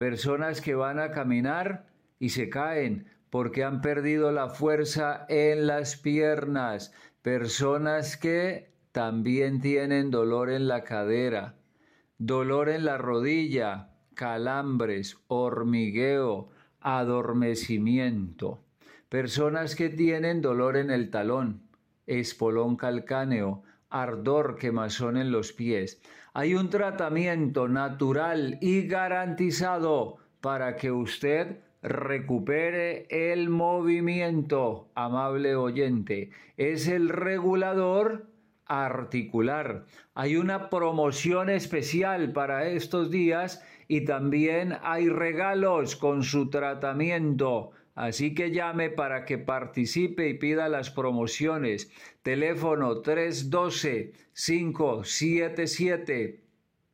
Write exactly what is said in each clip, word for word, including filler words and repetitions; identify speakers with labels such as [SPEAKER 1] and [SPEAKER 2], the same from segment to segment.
[SPEAKER 1] Personas que van a caminar y se caen porque han perdido la fuerza en las piernas. Personas que también tienen dolor en la cadera, dolor en la rodilla, calambres, hormigueo, adormecimiento. Personas que tienen dolor en el talón, espolón calcáneo, ardor, quemazón en los pies. Hay un tratamiento natural y garantizado para que usted recupere el movimiento, amable oyente. Es el regulador articular. Hay una promoción especial para estos días y también hay regalos con su tratamiento. Así que llame para que participe y pida las promociones. Teléfono tres uno dos, cinco siete siete,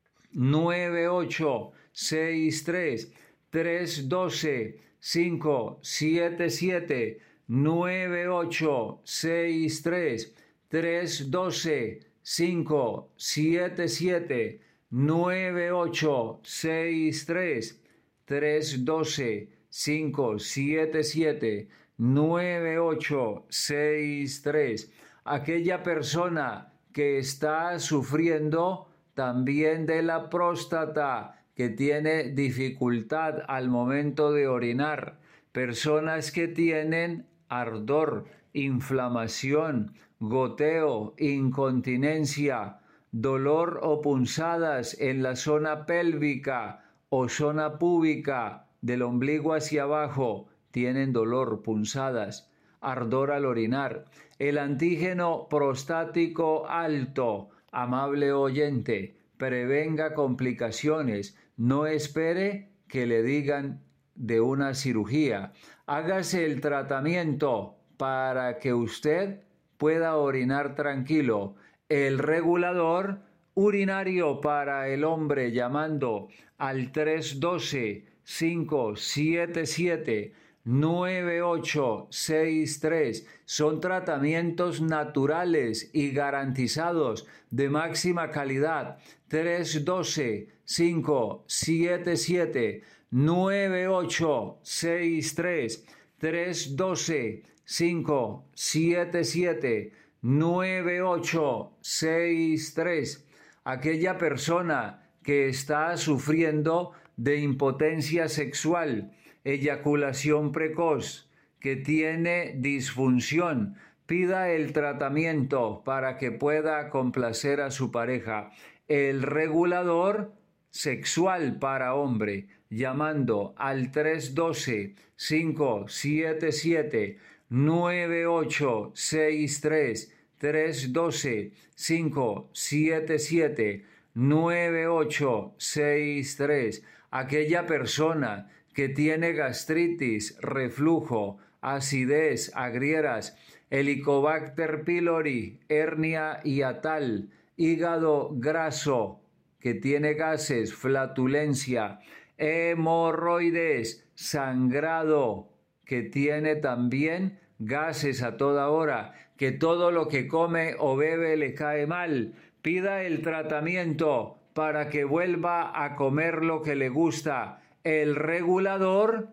[SPEAKER 1] nueve ocho seis tres. tres uno dos, cinco siete siete, nueve ocho seis tres. tres uno dos, cinco siete siete, nueve ocho seis tres. tres uno dos, cinco siete siete, nueve ocho seis tres. Aquella persona que está sufriendo también de la próstata, que tiene dificultad al momento de orinar. Personas que tienen ardor, inflamación, goteo, incontinencia, dolor o punzadas en la zona pélvica o zona púbica, del ombligo hacia abajo, tienen dolor, punzadas, ardor al orinar. El antígeno prostático alto, amable oyente, prevenga complicaciones. No espere que le digan de una cirugía. Hágase el tratamiento para que usted pueda orinar tranquilo. El regulador urinario para el hombre, llamando al tres uno dos, cinco siete siete, nueve ocho seis tres. Son tratamientos naturales y garantizados de máxima calidad. tres uno dos, cinco siete siete, nueve ocho seis tres. tres uno dos, cinco siete siete, nueve ocho seis tres. Aquella persona que está sufriendo de impotencia sexual, eyaculación precoz, que tiene disfunción, pida el tratamiento para que pueda complacer a su pareja. El regulador sexual para hombre, llamando al tres uno dos, cinco siete siete, nueve ocho seis tres. tres uno dos, cinco siete siete, nueve ocho seis tres. Aquella persona que tiene gastritis, reflujo, acidez, agrieras, Helicobacter pylori, hernia hiatal, hígado graso, que tiene gases, flatulencia, hemorroides, sangrado, que tiene también gases a toda hora, que todo lo que come o bebe le cae mal. Pida el tratamiento para que vuelva a comer lo que le gusta. El regulador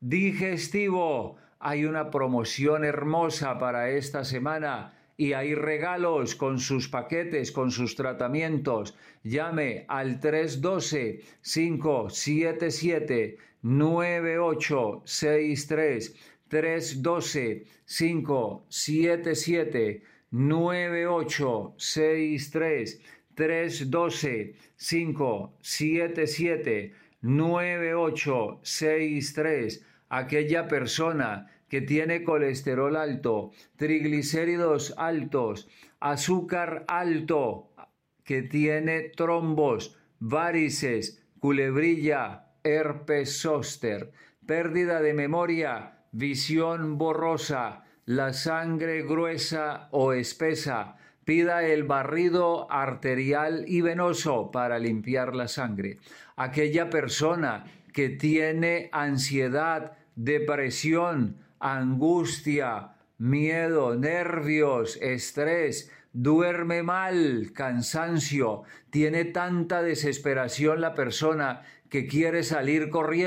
[SPEAKER 1] digestivo. Hay una promoción hermosa para esta semana y hay regalos con sus paquetes, con sus tratamientos. Llame al tres uno dos, cinco siete siete, nueve ocho seis tres. tres uno dos, cinco siete siete, nueve ocho seis tres. tres uno dos, cinco siete siete, nueve ocho seis tres. Aquella persona que tiene colesterol alto, triglicéridos altos, azúcar alto, que tiene trombos, varices, culebrilla, herpes zóster, pérdida de memoria, visión borrosa, la sangre gruesa o espesa. Pida el barrido arterial y venoso para limpiar la sangre. Aquella persona que tiene ansiedad, depresión, angustia, miedo, nervios, estrés, duerme mal, cansancio, tiene tanta desesperación la persona que quiere salir corriendo